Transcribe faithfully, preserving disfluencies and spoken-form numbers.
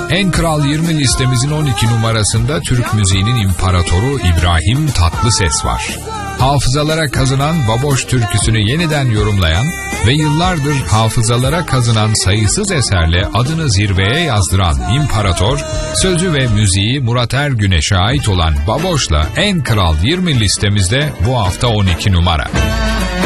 En Kral yirmi listemizin on iki numarasında Türk müziğinin imparatoru İbrahim Tatlıses var. Hafızalara kazınan Baboş türküsünü yeniden yorumlayan ve yıllardır hafızalara kazınan sayısız eserle adını zirveye yazdıran imparator, sözü ve müziği Murat Ergüneş'e ait olan Baboş'la En Kral yirmi listemizde bu hafta on iki numara.